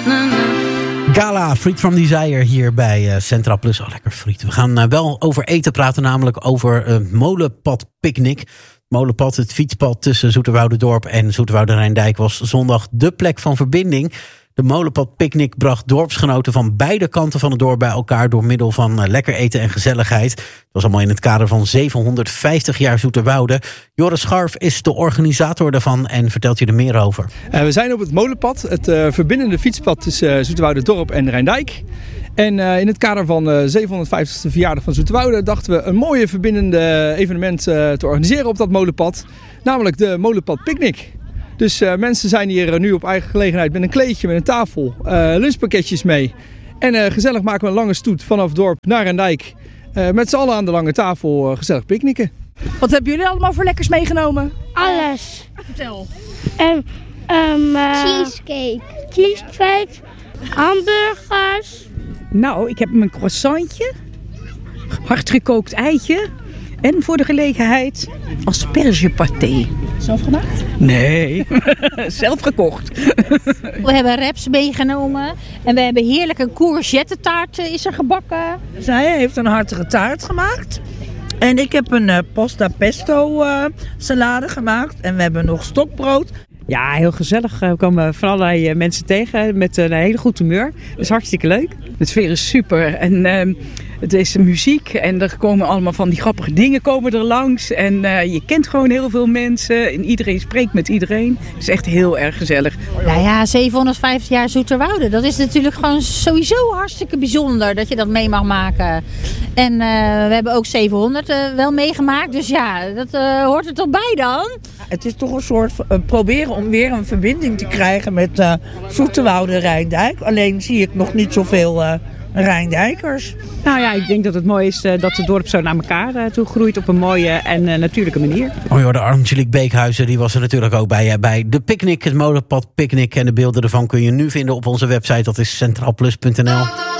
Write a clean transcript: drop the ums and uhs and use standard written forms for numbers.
Gala, Friet from Desire hier bij Centraal Plus. Oh, lekker friet. We gaan wel over eten praten, namelijk over Molenpad Picnic. Molenpad, het fietspad tussen Zoeterwoudendorp en Zoeterwoude-Rijndijk, was zondag de plek van verbinding. De Molenpad Picnic bracht dorpsgenoten van beide kanten van het dorp bij elkaar door middel van lekker eten en gezelligheid. Het was allemaal in het kader van 750 jaar Zoeterwoude. Joris Scharf is de organisator daarvan en vertelt je er meer over. We zijn op het Molenpad, het verbindende fietspad tussen Zoeterwoudendorp en Rijndijk. En in het kader van de 750ste verjaardag van Zoeterwoude dachten we een mooie verbindende evenement te organiseren op dat molenpad. Namelijk de Molenpad Picnic. Dus mensen zijn hier nu op eigen gelegenheid met een kleedje, met een tafel, lunchpakketjes mee. En gezellig maken we een lange stoet vanaf dorp naar Rijndijk. Met z'n allen aan de lange tafel gezellig picknicken. Wat hebben jullie allemaal voor lekkers meegenomen? Alles. Vertel. Cheesecake. Cheesecake. Hamburgers. Nou, ik heb mijn croissantje, hardgekookt eitje en voor de gelegenheid aspergepaté. Zelf gemaakt? Nee, zelf gekocht. We hebben reps meegenomen en we hebben heerlijke courgettetaart is er gebakken. Zij heeft een hartige taart gemaakt. En ik heb een pasta pesto salade gemaakt. En we hebben nog stokbrood. Ja, heel gezellig. We komen van allerlei mensen tegen met een hele goed humeur. Dat is hartstikke leuk. De sfeer is super en het is muziek en er komen allemaal van die grappige dingen komen er langs. En je kent gewoon heel veel mensen en iedereen spreekt met iedereen. Het is echt heel erg gezellig. Nou ja, 750 jaar Zoeterwoude. Dat is natuurlijk gewoon sowieso hartstikke bijzonder dat je dat mee mag maken. En we hebben ook 700 wel meegemaakt. Dus ja, dat hoort er toch bij dan? Het is toch een soort proberen om weer een verbinding te krijgen met Zoeterwoude-Rijndijk. Alleen zie ik nog niet zoveel Rijndijkers. Nou ja, ik denk dat het mooi is dat het dorp zo naar elkaar toe groeit op een mooie en natuurlijke manier. Oh joh, de Angelique Beekhuizen die was er natuurlijk ook bij de picknick, het Molenpad Picnic. En de beelden ervan kun je nu vinden op onze website. Dat is centraalplus.nl.